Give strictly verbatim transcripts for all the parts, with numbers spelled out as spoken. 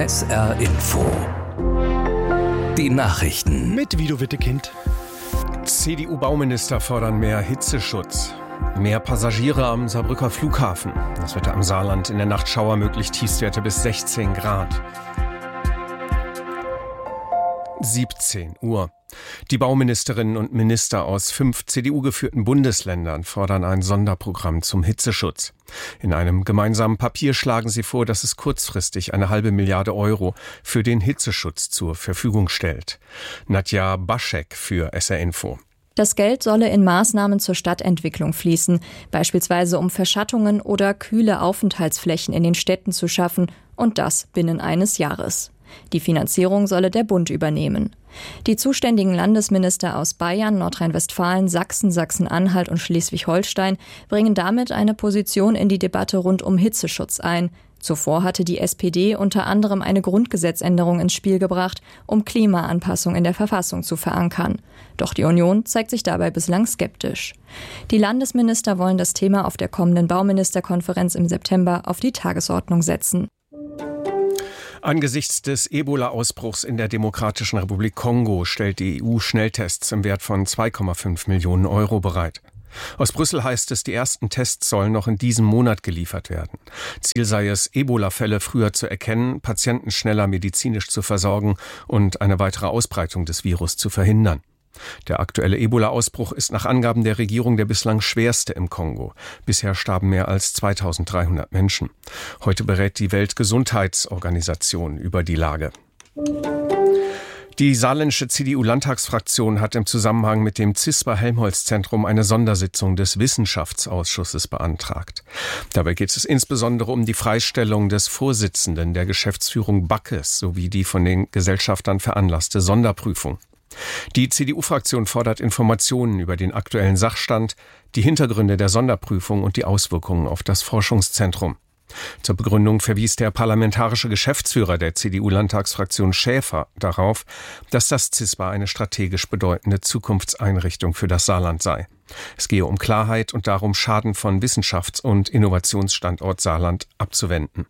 S R Info. Die Nachrichten. Mit Guido Wittekind. C D U-Bauminister fordern mehr Hitzeschutz. Mehr Passagiere am Saarbrücker Flughafen. Das Wetter am Saarland in der Nacht Schauer möglich, Tiefstwerte bis sechzehn Grad. siebzehn Uhr. Die Bauministerinnen und Minister aus fünf C D U-geführten Bundesländern fordern ein Sonderprogramm zum Hitzeschutz. In einem gemeinsamen Papier schlagen sie vor, dass es kurzfristig eine halbe Milliarde Euro für den Hitzeschutz zur Verfügung stellt. Nadja Baschek für S R Info. Das Geld solle in Maßnahmen zur Stadtentwicklung fließen, beispielsweise um Verschattungen oder kühle Aufenthaltsflächen in den Städten zu schaffen, und das binnen eines Jahres. Die Finanzierung solle der Bund übernehmen. Die zuständigen Landesminister aus Bayern, Nordrhein-Westfalen, Sachsen, Sachsen-Anhalt und Schleswig-Holstein bringen damit eine Position in die Debatte rund um Hitzeschutz ein. Zuvor hatte die S P D unter anderem eine Grundgesetzänderung ins Spiel gebracht, um Klimaanpassung in der Verfassung zu verankern. Doch die Union zeigt sich dabei bislang skeptisch. Die Landesminister wollen das Thema auf der kommenden Bauministerkonferenz im September auf die Tagesordnung setzen. Angesichts des Ebola-Ausbruchs in der Demokratischen Republik Kongo stellt die E U Schnelltests im Wert von zwei Komma fünf Millionen Euro bereit. Aus Brüssel heißt es, die ersten Tests sollen noch in diesem Monat geliefert werden. Ziel sei es, Ebola-Fälle früher zu erkennen, Patienten schneller medizinisch zu versorgen und eine weitere Ausbreitung des Virus zu verhindern. Der aktuelle Ebola-Ausbruch ist nach Angaben der Regierung der bislang schwerste im Kongo. Bisher starben mehr als zweitausenddreihundert Menschen. Heute berät die Weltgesundheitsorganisation über die Lage. Die saarländische C D U-Landtagsfraktion hat im Zusammenhang mit dem CISPA-Helmholtz-Zentrum eine Sondersitzung des Wissenschaftsausschusses beantragt. Dabei geht es insbesondere um die Freistellung des Vorsitzenden der Geschäftsführung Backes sowie die von den Gesellschaftern veranlasste Sonderprüfung. Die C D U-Fraktion fordert Informationen über den aktuellen Sachstand, die Hintergründe der Sonderprüfung und die Auswirkungen auf das Forschungszentrum. Zur Begründung verwies der parlamentarische Geschäftsführer der C D U-Landtagsfraktion Schäfer darauf, dass das CISPA eine strategisch bedeutende Zukunftseinrichtung für das Saarland sei. Es gehe um Klarheit und darum, Schaden von Wissenschafts- und Innovationsstandort Saarland abzuwenden.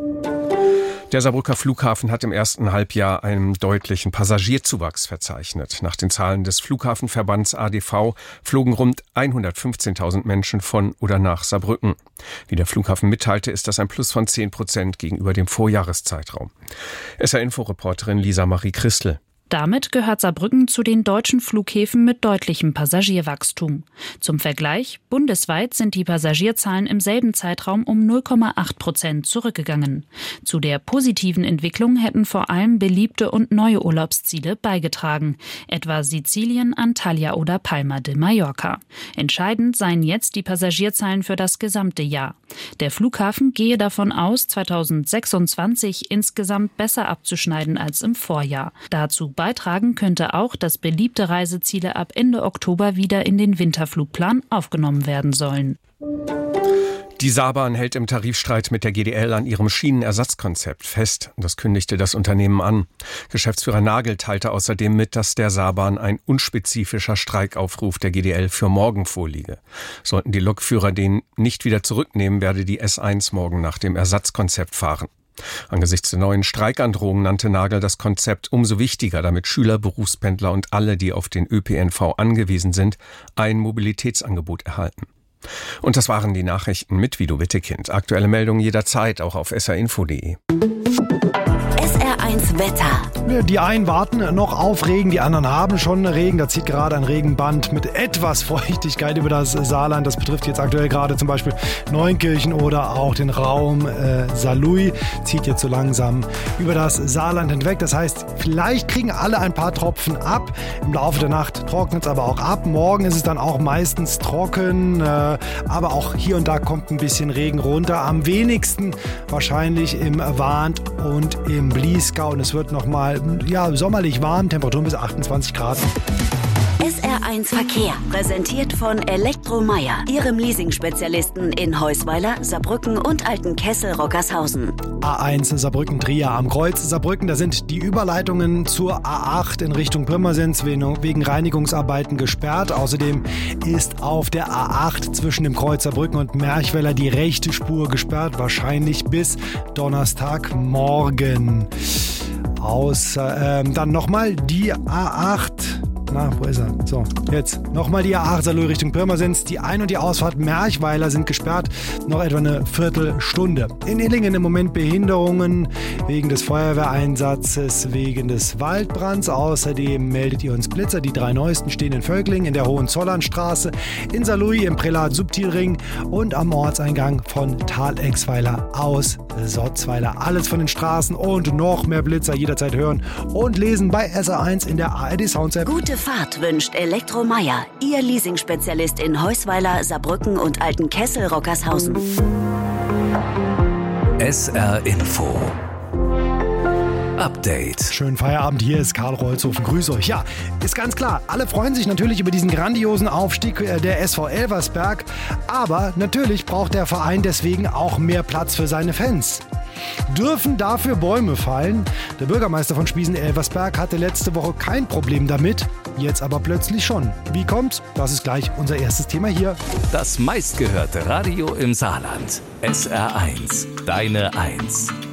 Der Saarbrücker Flughafen hat im ersten Halbjahr einen deutlichen Passagierzuwachs verzeichnet. Nach den Zahlen des Flughafenverbands A D V flogen rund hundertfünfzehntausend Menschen von oder nach Saarbrücken. Wie der Flughafen mitteilte, ist das ein Plus von zehn Prozent gegenüber dem Vorjahreszeitraum. S R-Info-Reporterin Lisa Marie Christel. Damit gehört Saarbrücken zu den deutschen Flughäfen mit deutlichem Passagierwachstum. Zum Vergleich, bundesweit sind die Passagierzahlen im selben Zeitraum um null Komma acht Prozent zurückgegangen. Zu der positiven Entwicklung hätten vor allem beliebte und neue Urlaubsziele beigetragen, etwa Sizilien, Antalya oder Palma de Mallorca. Entscheidend seien jetzt die Passagierzahlen für das gesamte Jahr. Der Flughafen gehe davon aus, zweitausendsechsundzwanzig insgesamt besser abzuschneiden als im Vorjahr. Dazu beitragen könnte auch, dass beliebte Reiseziele ab Ende Oktober wieder in den Winterflugplan aufgenommen werden sollen. Die Saarbahn hält im Tarifstreit mit der G D L an ihrem Schienenersatzkonzept fest. Das kündigte das Unternehmen an. Geschäftsführer Nagel teilte außerdem mit, dass der Saarbahn ein unspezifischer Streikaufruf der G D L für morgen vorliege. Sollten die Lokführer den nicht wieder zurücknehmen, werde die S eins morgen nach dem Ersatzkonzept fahren. Angesichts der neuen Streikandrohung nannte Nagel das Konzept umso wichtiger, damit Schüler, Berufspendler und alle, die auf den Ö P N V angewiesen sind, ein Mobilitätsangebot erhalten. Und das waren die Nachrichten mit Guido Wittekind. Aktuelle Meldungen jederzeit auch auf s r info punkt de. S R eins Wetter. Die einen warten noch auf Regen, die anderen haben schon Regen. Da zieht gerade ein Regenband mit etwas Feuchtigkeit über das Saarland. Das betrifft jetzt aktuell gerade zum Beispiel Neunkirchen oder auch den Raum äh, Saarlouis. Zieht jetzt so langsam über das Saarland hinweg. Das heißt, vielleicht kriegen alle ein paar Tropfen ab. Im Laufe der Nacht trocknet es aber auch ab. Morgen ist es dann auch meistens trocken. Äh, aber auch hier und da kommt ein bisschen Regen runter. Am wenigsten wahrscheinlich im Warnt und im Bliesgau. Und es wird nochmal ja, sommerlich warm, Temperatur bis achtundzwanzig Grad. S R eins Verkehr, präsentiert von Elektromeier, Ihrem Leasing-Spezialisten in Heusweiler, Saarbrücken und Altenkessel-Rockershausen. A eins Saarbrücken-Trier am Kreuz Saarbrücken, da sind die Überleitungen zur A acht in Richtung Pirmasens wegen Reinigungsarbeiten gesperrt. Außerdem ist auf der A acht zwischen dem Kreuz Saarbrücken und Merchweiler die rechte Spur gesperrt, wahrscheinlich bis Donnerstagmorgen. Außer, ähm, dann nochmal die A acht. Na, wo ist er? So, jetzt nochmal die A acht Saarlouis Richtung Pirmasens. Die Ein- und die Ausfahrt Merchweiler sind gesperrt. Noch etwa eine Viertelstunde. In Illingen im Moment Behinderungen wegen des Feuerwehreinsatzes, wegen des Waldbrands. Außerdem meldet ihr uns Blitzer. Die drei neuesten stehen in Völkling, in der Hohenzollernstraße, in Saarlouis, im Prälat Subtilring und am Ortseingang von Thalexweiler aus Sotzweiler. Alles von den Straßen und noch mehr Blitzer jederzeit hören und lesen bei S R eins in der A R D Sounds App. Gute Fahrt wünscht Elektromeier, Ihr Leasing-Spezialist in Heusweiler, Saarbrücken und Altenkessel-Rockershausen. S R Info Update. Schönen Feierabend, hier ist Karl Rolzhofen. Grüß euch. Ja, ist ganz klar, alle freuen sich natürlich über diesen grandiosen Aufstieg der S V Elversberg. Aber natürlich braucht der Verein deswegen auch mehr Platz für seine Fans. Dürfen dafür Bäume fallen? Der Bürgermeister von Spiesen-Elversberg hatte letzte Woche kein Problem damit, jetzt aber plötzlich schon. Wie kommt's? Das ist gleich unser erstes Thema hier. Das meistgehörte Radio im Saarland. S R eins, deine Eins.